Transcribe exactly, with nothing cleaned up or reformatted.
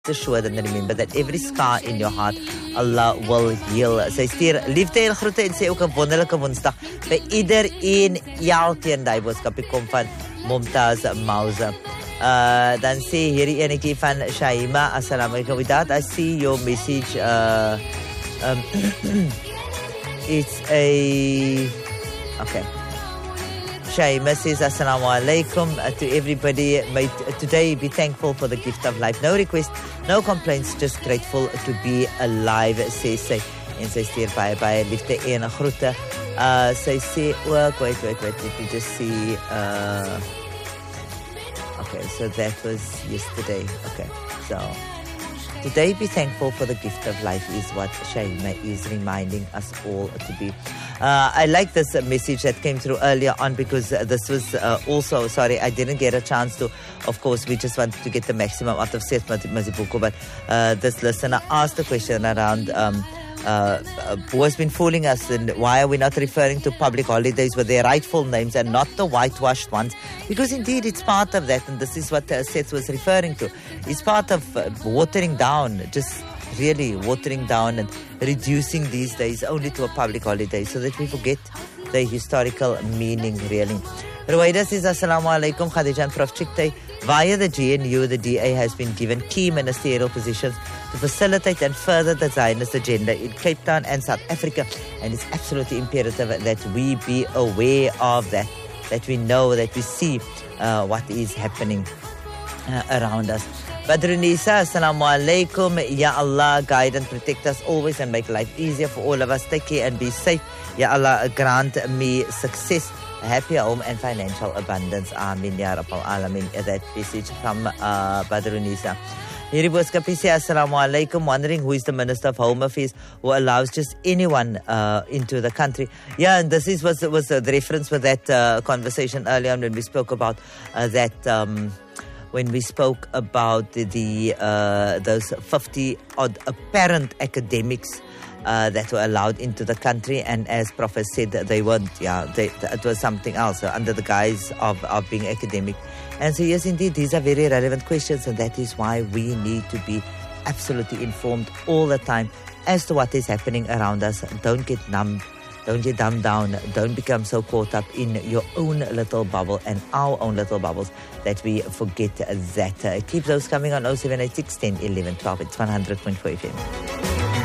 rest assured and remember that every scar in your heart, Allah will heal. Sy stuur liefde en groete en sê ook 'n wonderlike Woensdag by ieder en elkeen. Daai boodskap kom van Mumtaz Mauza. Uh, dan sê hierdie enetjie van Shaima, assalamu alaikum. With that, I see your message. Uh, um, it's a okay. Shaima says, Assalamu alaikum uh, to everybody. May t- today be thankful for the gift of life. No request, no complaints, just grateful to be alive, says sy. En sy stuur baie, baie liefde en groete. Uh, sy sê ook, wait, wait, wait, let me just see. Uh, okay, so that was yesterday. Okay, so today be thankful for the gift of life is what Shaima is reminding us all to be. Uh, I like this uh, message that came through earlier on because uh, this was uh, also, sorry, I didn't get a chance to, of course, we just wanted to get the maximum out of Seth Mazibuko, but uh, this listener asked a question around um, uh, uh, who has been fooling us and why are we not referring to public holidays with their rightful names and not the whitewashed ones? Because indeed it's part of that, and this is what uh, Seth was referring to. It's part of uh, watering down, just really watering down and reducing these days only to a public holiday so that we forget the historical meaning, really. Ruwaida says, Assalamu alaikum, Khadija and Prof Chikte. Via the G N U, the D A has been given key ministerial positions to facilitate and further the Zionist agenda in Cape Town and South Africa. And it's absolutely imperative that we be aware of that, that we know, that we see uh, what is happening uh, around us. Badrunisa, Assalamu alaikum. Ya Allah, guide and protect us always and make life easier for all of us. Take care and be safe. Ya Allah, grant me success, a happy home and financial abundance. Amin, Ya Rabbal Alamin. That message from uh, Badrunisa. Hierdie boodskap sê, Assalamu alaikum. Wondering who is the Minister of Home Affairs who allows just anyone uh, into the country. Yeah, and this is was, was uh, the reference with that uh, conversation earlier on when we spoke about uh, that... Um, when we spoke about the, the uh, those fifty odd apparent academics uh, that were allowed into the country, and as Prophet said, they weren't, yeah, they, it was something else uh, under the guise of, of being academic. And so yes, indeed, these are very relevant questions, and that is why we need to be absolutely informed all the time as to what is happening around us. Don't get numb. Don't get dumbed down. Don't become so caught up in your own little bubble and our own little bubbles that we forget that. Uh, keep those coming on oh seven eight six, one oh, eleven, twelve. It's one hundred point four F M.